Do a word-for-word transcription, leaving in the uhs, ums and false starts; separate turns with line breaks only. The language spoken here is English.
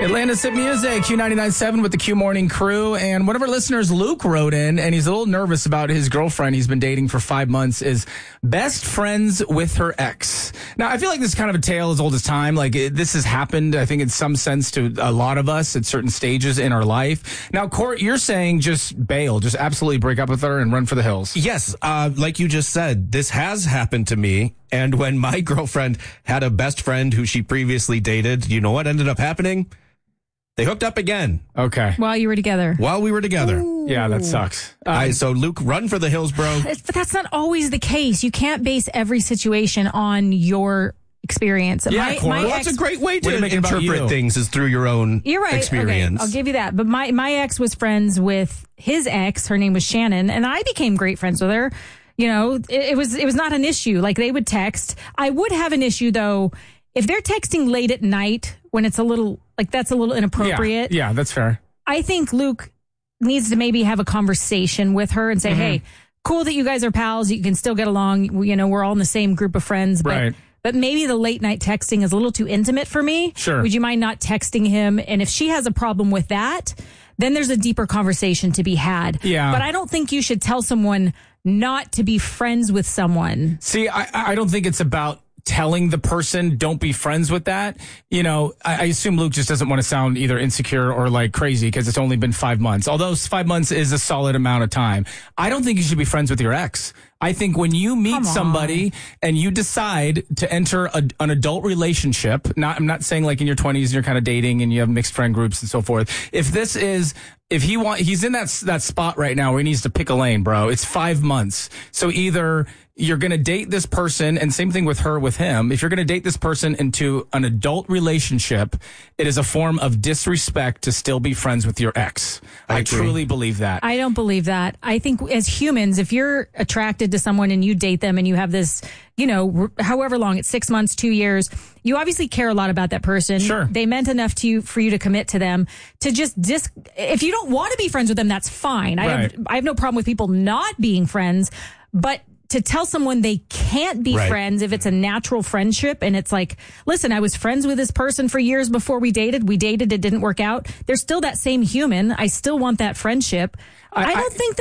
Atlanta's Hit Music, Q ninety-nine point seven with the Q Morning Crew. And one of our listeners, Luke, wrote in, and he's a little nervous about his girlfriend he's been dating for five months is best friends with her ex. Now, I feel like this is kind of a tale as old as time. Like, it, this has happened, I think, in some sense to a lot of us at certain stages in our life. Now, Court, you're saying just bail, just absolutely break up with her and run for the hills.
Yes, uh, like you just said, this has happened to me. And when my girlfriend had a best friend who she previously dated, you know what ended up happening? They hooked up again.
Okay.
While you were together.
While we were together.
Ooh.
Yeah, that sucks. Um,
I, so, Luke, run for the hills, bro.
But that's not always the case. You can't base every situation on your experience.
Yeah,
my,
Cora.
my
Well,
ex,
that's a great way
What are
to
you making about
interpret
you?
things is through your own
You're right.
experience.
Okay, I'll give you that. But my, my ex was friends with his ex. Her name was Shannon, and I became great friends with her. You know, it, it was it was not an issue. Like, they would text. I would have an issue, though, if they're texting late at night when it's a little, like, that's a little inappropriate.
Yeah, yeah, that's fair.
I think Luke needs to maybe have a conversation with her and say, mm-hmm. hey, cool that you guys are pals. You can still get along. You know, we're all in the same group of friends. But,
right.
but maybe the late night texting is a little too intimate for me.
Sure.
Would you mind not texting him? And if she has a problem with that, then there's a deeper conversation to be had.
Yeah.
But I don't think you should tell someone not to be friends with someone.
See, I, I don't think it's about telling the person don't be friends with that. You know, I, I assume Luke just doesn't want to sound either insecure or like crazy because it's only been five months. Although five months is a solid amount of time. I don't think you should be friends with your ex. I think when you meet somebody and you decide to enter a, an adult relationship, not, I'm not saying like in your twenties and you're kind of dating and you have mixed friend groups and so forth. If this is, if he want, he's in that, that spot right now where he needs to pick a lane, bro. It's five months. So either you're going to date this person, and same thing with her, with him. If you're going to date this person into an adult relationship, it is a form of disrespect to still be friends with your ex. I, I truly believe that.
I don't believe that. I think as humans, if you're attracted to someone and you date them and you have this, you know, however long, it's six months, two years, you obviously care a lot about that person.
Sure.
They meant enough to you for you to commit to them. To just dis, if you don't want to be friends with them, that's fine. I
Right.
have I have no problem with people not being friends, but to tell someone they can't be
Right.
friends if it's a natural friendship and it's like, listen, I was friends with this person for years before we dated. We dated, it didn't work out. There's still that same human. I still want that friendship. I, I don't think that